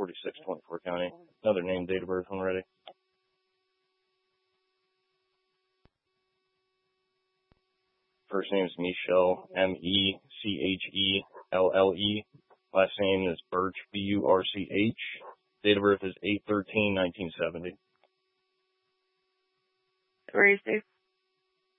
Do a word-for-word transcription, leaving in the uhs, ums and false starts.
forty-six twenty-four County. Another name, date of birth when ready. First name is Michelle, M E C H E L L E. Last name is Burch, B U R C H. Date of birth is eight thirteen nineteen seventy. Where are you, Steve?